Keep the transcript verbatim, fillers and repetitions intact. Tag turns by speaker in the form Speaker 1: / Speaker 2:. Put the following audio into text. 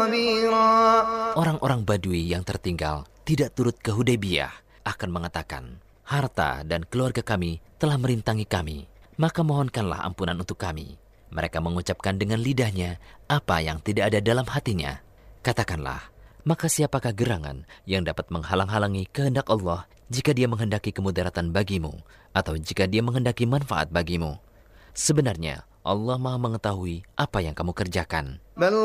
Speaker 1: خبيرا.
Speaker 2: Orang-orang Badui yang tertinggal tidak turut ke Hudaybiyah akan mengatakan, harta dan keluarga kami telah merintangi kami, maka mohonkanlah ampunan untuk kami. Mereka mengucapkan dengan lidahnya apa yang tidak ada dalam hatinya. Katakanlah, maka siapakah gerangan yang dapat menghalang-halangi kehendak Allah jika dia menghendaki kemudaratan bagimu atau jika dia menghendaki manfaat bagimu? Sebenarnya Allah Maha mengetahui apa yang kamu kerjakan.